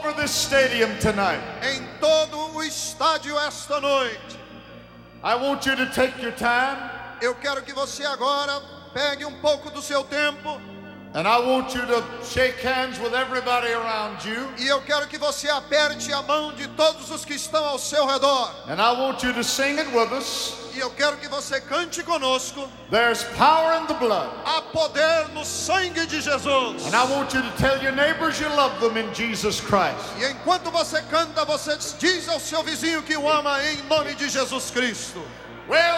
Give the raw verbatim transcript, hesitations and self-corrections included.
over this stadium tonight. em todo o estádio esta noite. I want you to take your time, Eu quero que você agora pegue um pouco do seu tempo and I want you to shake hands with everybody around you, e eu quero que você aperte a mão de todos os que estão ao seu redor. and I want you to sing it with us. E eu quero que você cante conosco. There's power in the blood. Há poder no sangue de Jesus. And I want you to tell your neighbors you love them in Jesus Christ. E enquanto você canta, você diz ao seu vizinho que o ama em nome de Jesus Cristo. Well,